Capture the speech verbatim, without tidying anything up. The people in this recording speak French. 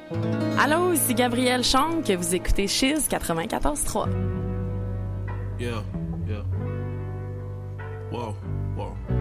Allô, ici Gabrielle Chang, que vous écoutez Chiz quatre-vingt-quatorze trois. Yeah, yeah. Wow, wow.